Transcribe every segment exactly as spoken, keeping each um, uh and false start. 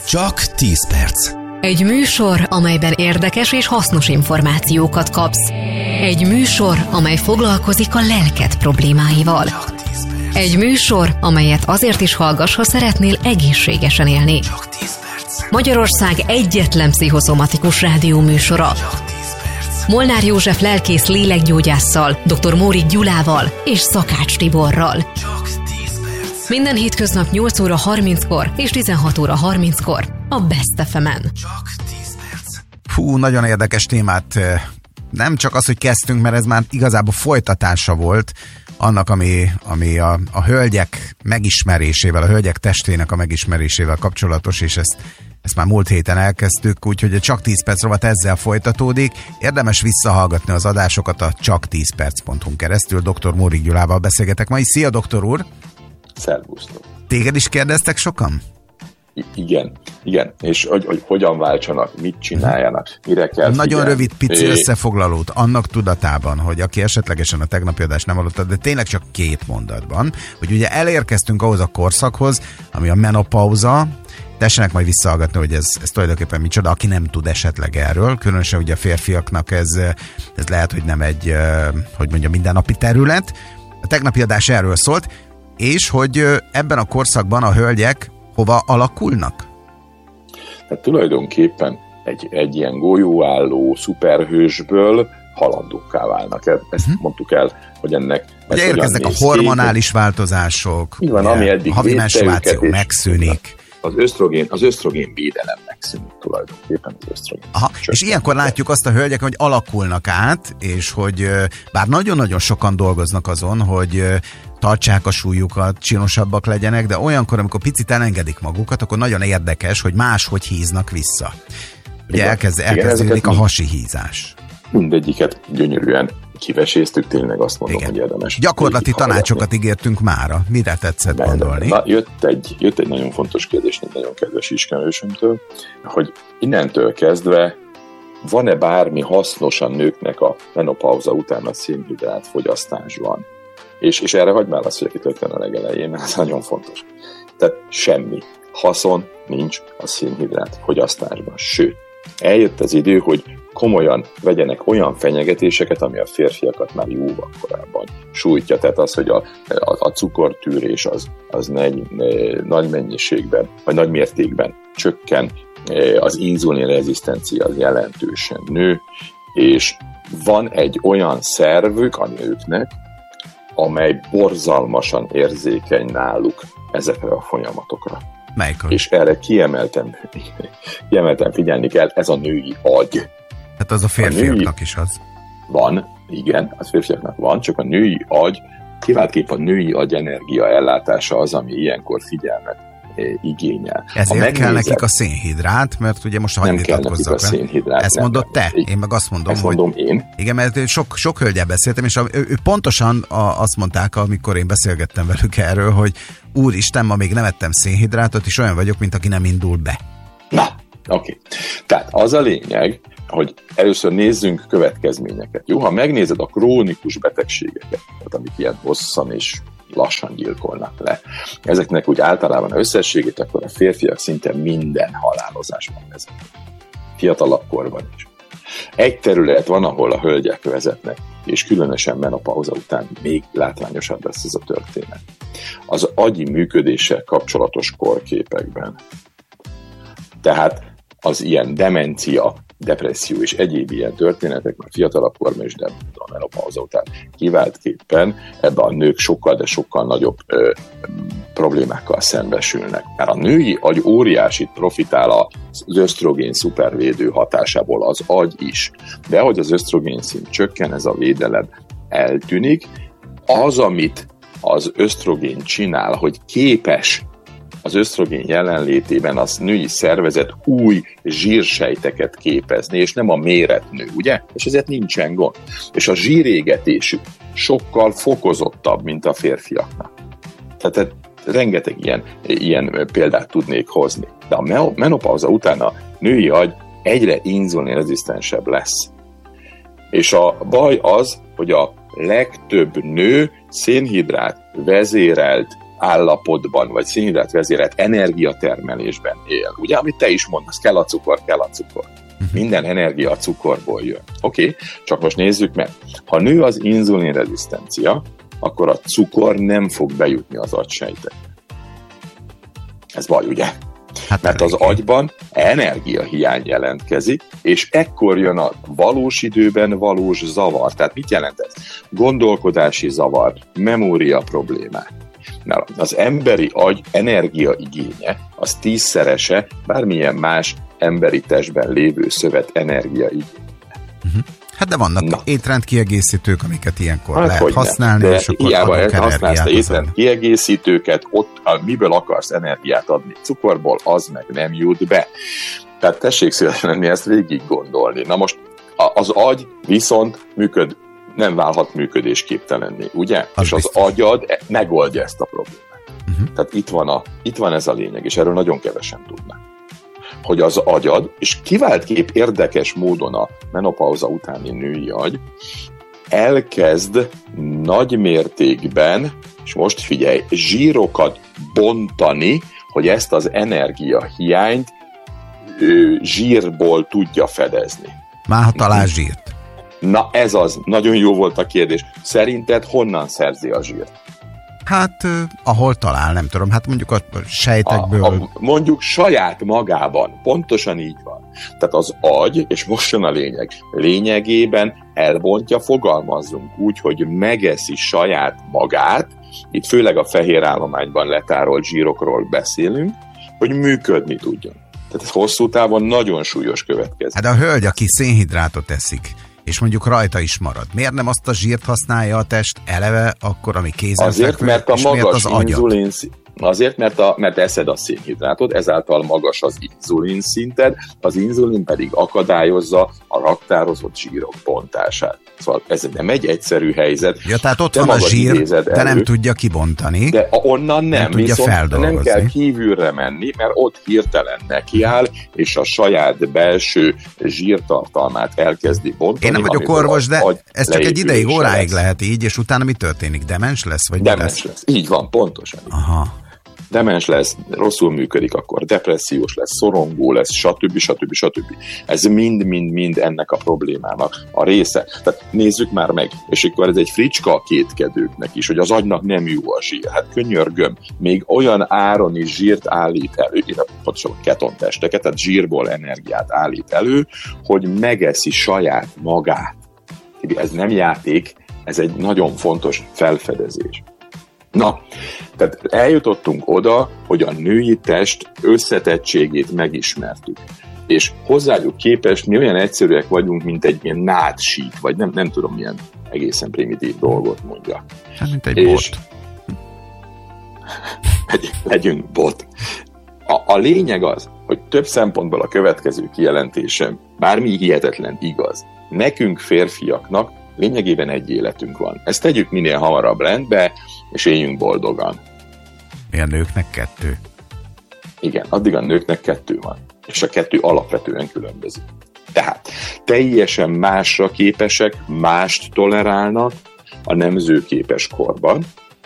Csak tíz perc. Egy műsor, amelyben érdekes és hasznos információkat kapsz. Egy műsor, amely foglalkozik a lelked problémáival. Egy műsor, amelyet azért is hallgass, ha szeretnél egészségesen élni. Csak tíz perc. Magyarország egyetlen pszichoszomatikus rádió műsora. Molnár József lelkész lélekgyógyásszal, dr. Mórik Gyulával és Szakács Tiborral. Csak tíz perc. Minden hétköznap nyolc óra harminckor és tizenhat óra harminckor a Best ef emen. Csak tíz perc. Fú, nagyon érdekes témát. Nem csak az, hogy kezdtünk, mert ez már igazából folytatása volt annak, ami, ami a, a hölgyek megismerésével, a hölgyek testének a megismerésével kapcsolatos, és ezt, ezt már múlt héten elkezdtük, úgyhogy a Csak tíz perc rovat ezzel folytatódik. Érdemes visszahallgatni az adásokat a csak tíz perc pont hu keresztül. doktor Mórik Gyulával beszélgetek ma is. Szia, doktor úr! Szervusztok! Téged is kérdeztek sokan? I- igen, igen. És hogy, hogy hogyan váltsanak, mit csináljanak, mire kell Nagyon figyelni. rövid, pici É... összefoglalót annak tudatában, hogy aki esetlegesen a tegnapi adást nem hallotta, de tényleg csak két mondatban, hogy ugye elérkeztünk ahhoz a korszakhoz, ami a menopauza. Tessenek majd visszahallgatni, hogy ez, ez tulajdonképpen micsoda, aki nem tud esetleg erről, különösen ugye a férfiaknak ez, ez lehet, hogy nem egy, hogy mondjam, mindennapi terület. A tegnapi adás erről szólt, és hogy ebben a korszakban a hölgyek hova alakulnak? Tehát tulajdonképpen egy, egy ilyen golyóálló szuperhősből halandókká válnak. Ezt hmm. mondtuk el, hogy ennek... Ugye érkeznek a hormonális ki, változások, így van, ami eddig a havi menstruáció megszűnik. Az ösztrogén, az ösztrogén védelem megszűnik tulajdonképpen az ösztrogén. Aha, és ilyenkor látjuk azt a hölgyek, hogy alakulnak át, és hogy bár nagyon-nagyon sokan dolgoznak azon, hogy tartsák a súlyukat, csinosabbak legyenek, de olyankor, amikor picit elengedik magukat, akkor nagyon érdekes, hogy máshogy híznak vissza. Ugye igen, elkezd, elkezdődik a hasi hízás. Mindegyiket gyönyörűen kiveséztük, tényleg azt mondom, igen, hogy érdemes. Gyakorlati tanácsokat ígértünk mára. Mire tetszett Benne. gondolni? Na, jött, egy, jött egy nagyon fontos kérdés, egy nagyon kedves ismerősömtől, hogy innentől kezdve van-e bármi hasznos a nőknek a menopauza után a szénhidrát fogyasztásban? És, és erre hagyd válaszoljak itt rögtön a legelején, mert ez nagyon fontos. Tehát semmi haszon nincs a szénhidrát fogyasztásban. Sőt, eljött az idő, hogy komolyan vegyenek olyan fenyegetéseket, ami a férfiakat már jóval korábban sújtja. Tehát az, hogy a, a, a cukortűrés az, az nagy, nagy mennyiségben, vagy nagy mértékben csökken, az inzulinrezisztencia az jelentősen nő, és van egy olyan szervük a nőknek, amely borzalmasan érzékeny náluk ezekre a folyamatokra. Melyikor? És erre kiemelten, kiemelten figyelni kell, ez a női agy. Hát az a férfiaknak a is az. Van, igen, az férfiaknak van, csak a női agy, kiváltképp a női agy energia ellátása az, ami ilyenkor figyelmet igényel. Ezért megnézed, kell nekik a szénhidrát, mert ugye most hagyj vitatkozzak. A szénhidrát, ezt nem, mondod te? nem. Én meg azt mondom, ezt hogy... mondom én. Igen, mert sok, sok hölgyel beszéltem, és ő, ő pontosan a, azt mondták, amikor én beszélgettem velük erről, hogy úristen, ma még nem ettem szénhidrátot, és olyan vagyok, mint aki nem indul be. Na, oké. Okay. Tehát az a lényeg, hogy először nézzünk következményeket. Jó, ha megnézed a krónikus betegségeket, tehát amik ilyen hosszan és lassan gyilkolnak le, ezeknek úgy általában összességét, akkor a férfiak szinte minden halálozásban vezetnek. Fiatalabb korban is. Egy terület van, ahol a hölgyek vezetnek, és különösen menopauza után még látványosabb lesz ez a történet. Az agyi működéssel kapcsolatos korképekben. Tehát az ilyen demencia, depresszió és egyéb ilyen történetek már fiatalabb korban is, de a menopauza után kiváltképpen ebben a nők sokkal, de sokkal nagyobb ö, problémákkal szembesülnek. Mert a női agy óriásit profitál az ösztrogén szupervédő hatásából, az agy is. De ahogy az ösztrogén szint csökken, ez a védelem eltűnik. Az, amit az ösztrogén csinál, hogy képes az ösztrogén jelenlétében az női szervezet új zsírsejteket képezni, és nem a méretnő, ugye? És ezért nincsen gond. És a zsírégetésük sokkal fokozottabb, mint a férfiaknak. Tehát rengeteg ilyen, ilyen példát tudnék hozni. De a menopauza után a női agy egyre inzulinrezisztensebb lesz. És a baj az, hogy a legtöbb nő szénhidrát vezérelt állapotban, vagy szénhidrát vezérelt energiatermelésben él. Ugye, amit te is mondasz, kell a cukor, kell a cukor. Uh-huh. Minden energia a cukorból jön. Oké, okay? Csak most nézzük meg. Ha nő az inzulinrezisztencia, akkor a cukor nem fog bejutni az agysejtekbe. Ez baj, ugye? Hát mert az agyban energiahiány jelentkezik, és ekkor jön a valós időben valós zavar. Tehát mit jelent ez? Gondolkodási zavar, memória problémák. Mert az emberi agy energiaigénye az tízszerese bármilyen más emberi testben lévő szövet energiaigénye. Uh-huh. Hát de vannak Na. étrendkiegészítők, amiket ilyenkor hát lehet használni, de és akkor hiába adunk használsz te energiát. étrendkiegészítőket, ott miből akarsz energiát adni? Cukorból, az meg nem jut be. Tehát tessék szívesen lenni ezt végig gondolni. Na most az agy viszont működ, nem válhat működésképtelenné, ugye? Az és az biztos. Agyad megoldja ezt a problémát. Uh-huh. Tehát itt van, a, itt van ez a lényeg, és erről nagyon kevesen tudnak. Hogy az agyad, és kivált kép érdekes módon a menopauza utáni női agy, elkezd nagy mértékben, és most figyelj, zsírokat bontani, hogy ezt az energiahiányt ő, zsírból tudja fedezni. Már ha talál zsírt. Na ez az, nagyon jó volt a kérdés. Szerinted honnan szerzi a zsírt? Hát, uh, ahol talál, nem tudom, hát mondjuk a sejtekből. A, a, mondjuk saját magában, pontosan így van. Tehát az agy, és most jön a lényeg, lényegében elbontja, fogalmazzunk úgy, hogy megeszi saját magát, itt főleg a fehér állományban letárolt zsírokról beszélünk, hogy működni tudjon. Tehát ez hosszú távon nagyon súlyos következmény. Hát a hölgy, aki szénhidrátot eszik, és mondjuk rajta is marad. Miért nem azt a zsírt használja a test eleve, akkor, ami kézenfekvő, azért, mert a magas az inzulin, azért, mert, a, mert eszed a szénhidrátot, ezáltal magas az inzulin szinted, az inzulin pedig akadályozza a raktározott zsírok bontását. Szóval ez nem egy egyszerű helyzet. Ja, tehát ott te van a zsír, de elő, nem tudja kibontani. De onnan nem, nem tudja feldolgozni. Nem kell kívülre menni, mert ott hirtelen nekiáll, és a saját belső zsírtartalmát elkezdi bontani. Én nem vagyok orvos, de ez csak egy ideig, óráig lesz. Lehet így, és utána mi történik? Demens lesz? Vagy Demens lesz? lesz. Így van, pontosan. Aha. Demens lesz, rosszul működik, akkor depressziós lesz, szorongó lesz, stb. stb. stb. Ez mind-mind-mind ennek a problémának a része. Tehát nézzük már meg, és akkor ez egy fricska a kétkedőknek is, hogy az agynak nem jó a zsír. Hát könyörgöm, még olyan áron is zsírt állít elő, pontosan ketontesteket, tehát zsírból energiát állít elő, hogy megeszi saját magát. Ez nem játék, ez egy nagyon fontos felfedezés. Na, tehát eljutottunk oda, hogy a női test összetettségét megismertük. És hozzájuk képest mi olyan egyszerűek vagyunk, mint egy ilyen nádsít, vagy nem, nem tudom, milyen egészen primitív dolgot mondja. Hát, mint egy és bot. Legyünk bot. A, a lényeg az, hogy több szempontból a következő kijelentésem, bármi hihetetlen igaz, nekünk férfiaknak lényegében egy életünk van. Ezt tegyük minél hamarabb rendbe, és éljünk boldogan. Mi a nőknek kettő? Igen, addig a nőknek kettő van. És a kettő alapvetően különbözik. Tehát teljesen másra képesek, mást tolerálnak a nemzőképes korban,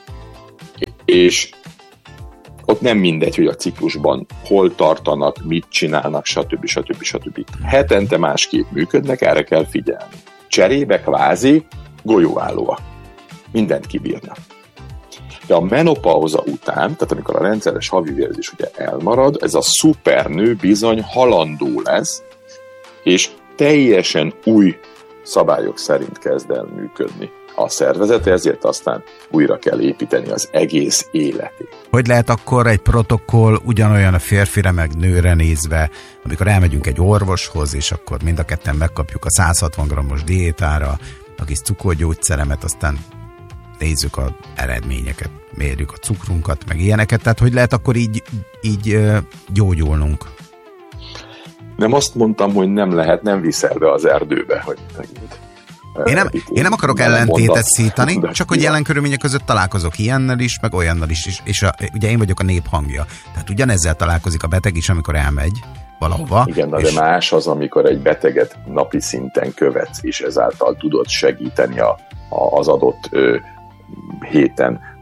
és ott nem mindegy, hogy a ciklusban hol tartanak, mit csinálnak, stb. stb. stb. Hetente másképp működnek, erre kell figyelni. Cserébe kvázi golyóállóak. Mindent kibírnak. De a menopauza után, tehát amikor a rendszeres havi vérzés ugye elmarad, ez a szupernő bizony halandó lesz, és teljesen új szabályok szerint kezd el működni a szervezet, ezért aztán újra kell építeni az egész életét. Hogy lehet akkor egy protokoll ugyanolyan a férfire meg nőre nézve, amikor elmegyünk egy orvoshoz, és akkor mind a ketten megkapjuk a száz hatvan grammos diétára, a kis cukorgyógyszeremet, aztán nézzük az eredményeket, mérjük a cukrunkat, meg ilyeneket, tehát hogy lehet akkor így, így gyógyulnunk? Nem azt mondtam, hogy nem lehet, nem viszel be az erdőbe, hogy megint. Én nem, én nem akarok ellentétet szítani, csak hogy jelen körülmények között találkozok ilyennel is, meg olyannal is, és, és a, ugye én vagyok a nép hangja. Tehát ugyanezzel találkozik a beteg is, amikor elmegy valahova. Igen, és... de más az, amikor egy beteget napi szinten követsz, és ezáltal tudod segíteni a, a, az adott ö, héten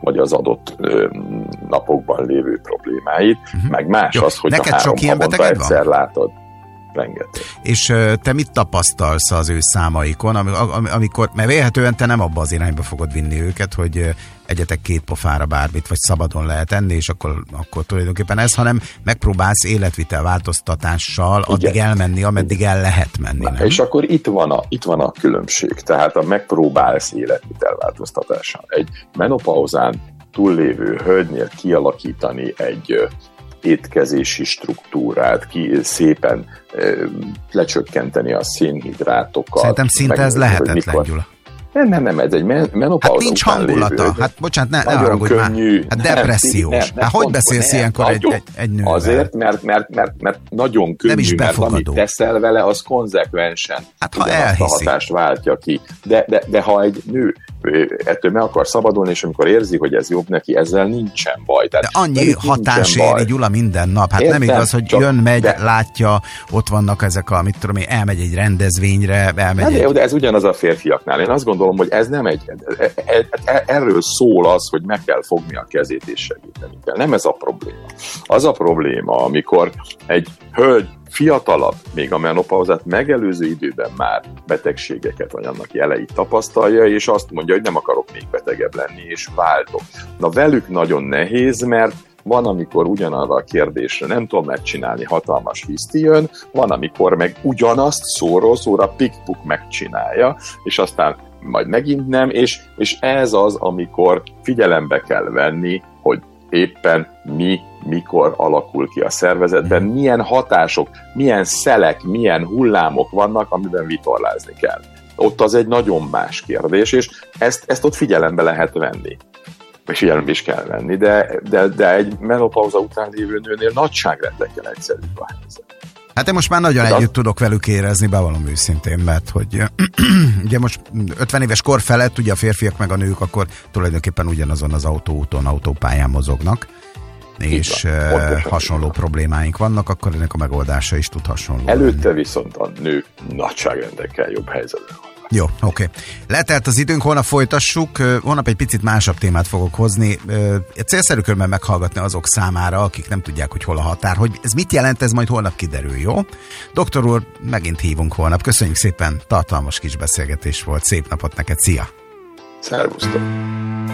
vagy az adott ö, napokban lévő problémáit, uh-huh. meg más Jó. az, hogy Neked a három havonta egyszer van? Látod. Rengeteg. És te mit tapasztalsz az ő számaikon, amikor, mert vélhetően te nem abba az irányba fogod vinni őket, hogy egyetek két pofára bármit, vagy szabadon lehet enni, és akkor, akkor tulajdonképpen ez, hanem megpróbálsz életvitel változtatással addig igen. elmenni, ameddig el lehet menni. Na, nem? És akkor itt van, a, itt van a különbség. Tehát a megpróbálsz életvitel változtatással. Egy menopauzán túllévő hölgynél kialakítani egy étkezési struktúrát, ki szépen ö, lecsökkenteni a szénhidrátokat. Szerintem szinte ez lehetetlen, Gyula. Nem, nem, nem, ez egy menopauza hát nincs után hangulata. Lévő, hát bocsánat, ne, ne haragudj már. Hát depressziós. Nem, nem, nem, hát hogy beszélsz nem, ilyenkor egy, egy, egy nővel? Azért, mert, mert, mert, mert nagyon könnyű, nem is mert amit teszel vele, az konzekvensen hát, ha elhiszi. a hatást váltja ki. De, de, de ha egy nő ettől meg akar szabadulni, és amikor érzi, hogy ez jobb neki, ezzel nincsen baj. Tehát de annyi hatás éri, Gyula, minden nap. Hát értem, nem igaz, hogy csak, jön, megy, de... látja, ott vannak ezek a, mit tudom én, elmegy egy rendezvényre, elmegy hát, egy... De ez ugyanaz a férfiaknál. Én azt gondolom, hogy ez nem egy... Erről szól az, hogy meg kell fogni a kezét és segíteni kell. Nem ez a probléma. Az a probléma, amikor egy hölgy fiatalabb, még a menopauzát megelőző időben már betegségeket, vagy annak jeleit tapasztalja, és azt mondja, hogy nem akarok még betegebb lenni, és váltok. Na velük nagyon nehéz, mert van, amikor ugyanarra a kérdésre nem tudom megcsinálni, hatalmas hiszti jön, van, amikor meg ugyanazt szóról szóra pik-puk megcsinálja, és aztán majd megint nem, és, és ez az, amikor figyelembe kell venni, hogy éppen mi, mikor alakul ki a szervezetben, milyen hatások, milyen szelek, milyen hullámok vannak, amiben vitorlázni kell. Ott az egy nagyon más kérdés, és ezt, ezt ott figyelembe lehet venni. És figyelembe is kell venni, de, de, de egy menopauza után lévő nőnél nagyságrendekkel egyszerűbb a helyzet. Hát én most már nagyon de együtt az... tudok velük érezni, bevallom őszintén, mert hogy ugye most ötven éves kor felett, ugye a férfiak meg a nők akkor tulajdonképpen ugyanazon az autóúton, autópályán mozognak, és van, hasonló problémáink vannak, akkor ennek a megoldása is tud hasonló Előtte lenni. Viszont a nők nagyságrendekkel jobb helyzetben van. Jó, oké. Okay. Letelt az időnk, holnap folytassuk, holnap egy picit másabb témát fogok hozni. Célszerű körben meghallgatni azok számára, akik nem tudják, hogy hol a határ, hogy ez mit jelent, ez majd holnap kiderül, jó? Doktor úr, megint hívunk holnap. Köszönjük szépen, tartalmas kis beszélgetés volt, szép napot neked, szia! Szervusztok!